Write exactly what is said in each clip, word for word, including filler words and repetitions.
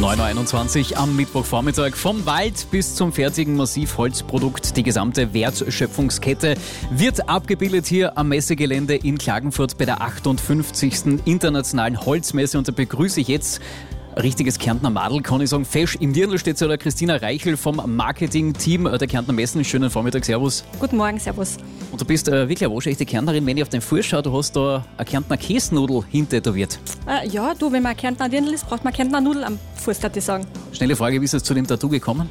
neun Uhr einundzwanzig am Mittwochvormittag. Vom Wald bis zum fertigen Massivholzprodukt. Die gesamte Wertschöpfungskette wird abgebildet hier am Messegelände in Klagenfurt bei der achtundfünfzigsten Internationalen Holzmesse. Und da begrüße ich jetzt ein richtiges Kärntner Madel, kann ich sagen. Fesch im Dirndl steht so der Christina Reichel vom Marketing-Team der Kärntner Messen. Schönen Vormittag, servus. Guten Morgen, servus. Und du bist äh, wirklich eine waschechte Kärntnerin, wenn ich auf den Fuß schaue. Du hast da eine Kärntner Käsnudel hintätowiert. Äh, ja, du, wenn man ein Kärntner Dirndl ist, braucht man Kärntner Nudel am Fuß, würde ich sagen. Schnelle Frage, wie ist es zu dem Tattoo gekommen?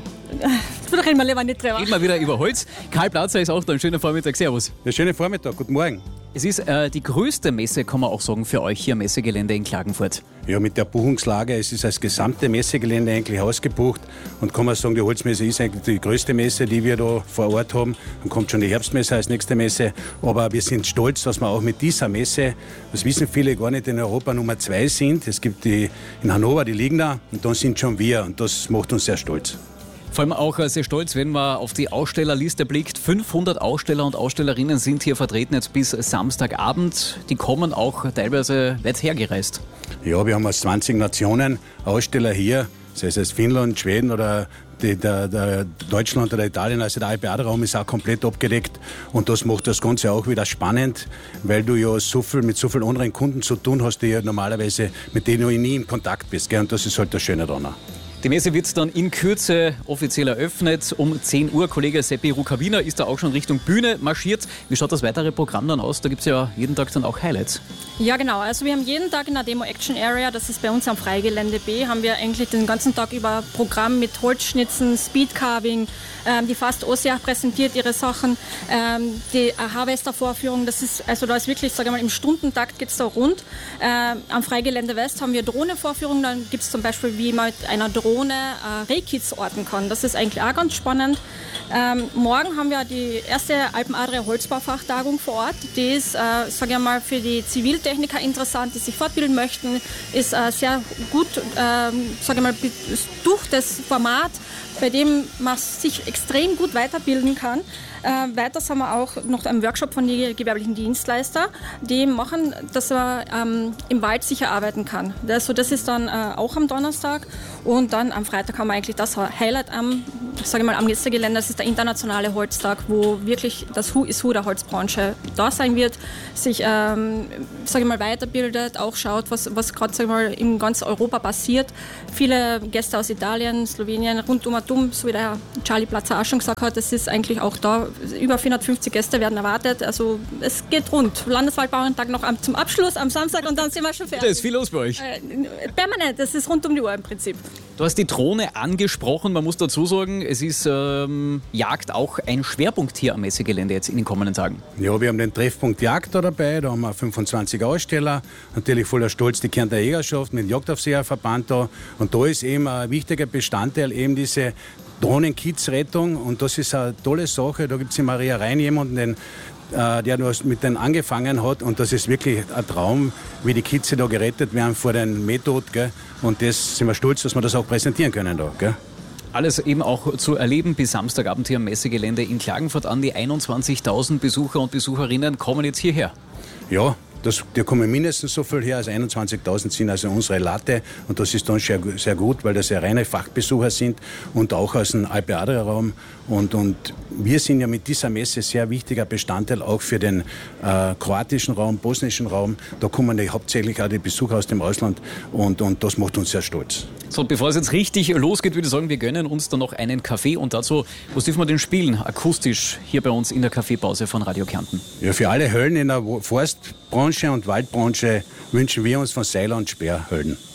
Da reden wir lieber nicht drüber. Reden wir wieder über Holz. Karl Platzer ist auch da. Einen schönen Vormittag, servus. Ja, schönen Vormittag, guten Morgen. Es ist äh, die größte Messe, kann man auch sagen, für euch hier am Messegelände in Klagenfurt. Ja, mit der Buchungslage, es ist das gesamte Messegelände eigentlich ausgebucht und kann man sagen, die Holzmesse ist eigentlich die größte Messe, die wir da vor Ort haben. Dann kommt schon die Herbstmesse als nächste Messe, aber wir sind stolz, dass wir auch mit dieser Messe, das wissen viele gar nicht, in Europa Nummer zwei sind. Es gibt die in Hannover, die liegen da und dann sind schon wir und das macht uns sehr stolz. Vor allem auch sehr stolz, wenn man auf die Ausstellerliste blickt. fünfhundert Aussteller und Ausstellerinnen sind hier vertreten jetzt bis Samstagabend. Die kommen auch teilweise weit hergereist. Ja, wir haben aus zwanzig Nationen Aussteller hier, sei es Finnland, Schweden oder die, der, der Deutschland oder Italien. Also der A P A-Raum ist auch komplett abgedeckt und das macht das Ganze auch wieder spannend, weil du ja so viel, mit so vielen anderen Kunden zu tun hast, die ja normalerweise mit denen du nie in Kontakt bist. Gell? Und das ist halt das Schöne daran. Die Messe wird dann in Kürze offiziell eröffnet. Um zehn Uhr. Kollege Seppi Rukavina ist da auch schon Richtung Bühne marschiert. Wie schaut das weitere Programm dann aus? Da gibt es ja jeden Tag dann auch Highlights. Ja, genau. Also wir haben jeden Tag in der Demo-Action-Area, das ist bei uns am Freigelände B, haben wir eigentlich den ganzen Tag über Programm mit Holzschnitzen, Speedcarving. Ähm, die Fast Ossia präsentiert ihre Sachen. Ähm, die Harvester-Vorführung, das ist, also da ist wirklich, sage ich mal, im Stundentakt geht es da rund. Ähm, am Freigelände West haben wir Drohne-Vorführungen. Dann gibt es zum Beispiel, wie man mit einer Drohne äh, Rehkitz orten kann. Das ist eigentlich auch ganz spannend. Ähm, morgen haben wir die erste Alpenadria Holzbaufachtagung vor Ort. Die ist, äh, sage ich mal, für die Ziviltechniker interessant, die sich fortbilden möchten. Ist äh, sehr gut, äh, sage ich mal, durchs Format, bei dem man sich extrem gut weiterbilden kann. Äh, weiters haben wir auch noch einen Workshop von den gewerblichen Dienstleister, die machen, dass man ähm, im Wald sicher arbeiten kann. Das, so, das ist dann äh, auch am Donnerstag und dann am Freitag haben wir eigentlich das Highlight am, sage ich mal, am Messegelände. Das ist der internationale Holztag, wo wirklich das Who is Who der Holzbranche da sein wird, sich, ähm, sage ich mal, weiterbildet, auch schaut, was, was gerade, sage ich mal, in ganz Europa passiert. Viele Gäste aus Italien, Slowenien, rundum und um, so wie der Charlie Platzer auch schon gesagt hat, das ist eigentlich auch da. Über vierhundertfünfzig Gäste werden erwartet. Also es geht rund. Landeswaldbauerntag noch am, zum Abschluss am Samstag und dann sind wir schon fertig. Da ist viel los bei euch. Äh, permanent, das ist rund um die Uhr im Prinzip. Du hast die Drohne angesprochen. Man muss dazu sagen, es ist ähm, Jagd auch ein Schwerpunkt hier am Messegelände jetzt in den kommenden Tagen. Ja, wir haben den Treffpunkt Jagd da dabei. Da haben wir fünfundzwanzig Aussteller. Natürlich voller Stolz die Kärntner Jägerschaft mit dem Jagdaufseherverband da. Und da ist eben ein wichtiger Bestandteil eben diese Drohnen-Kids-Rettung und das ist eine tolle Sache. Da gibt es in Maria Rhein jemanden, den, äh, der mit denen angefangen hat und das ist wirklich ein Traum, wie die Kids da gerettet werden vor den Methoden. Gell? Und das sind wir stolz, dass wir das auch präsentieren können da. Gell? Alles eben auch zu erleben bis Samstagabend hier am Messegelände in Klagenfurt an. Die einundzwanzigtausend Besucher und Besucherinnen kommen jetzt hierher. Ja. Das, da kommen mindestens so viel her, als einundzwanzigtausend sind also unsere Latte und das ist dann sehr, sehr gut, weil das ja reine Fachbesucher sind und auch aus dem A P A-Raum und, und wir sind ja mit dieser Messe sehr wichtiger Bestandteil auch für den äh, kroatischen Raum, bosnischen Raum. Da kommen ja hauptsächlich auch die Besucher aus dem Ausland und, und das macht uns sehr stolz. So, bevor es jetzt richtig losgeht, würde ich sagen, wir gönnen uns dann noch einen Kaffee und dazu, was dürfen wir denn spielen, akustisch hier bei uns in der Kaffeepause von Radio Kärnten? Ja, für alle Höllen in der Forstbranche und Waldbranche wünschen wir uns von Seiler und Speer Höllen.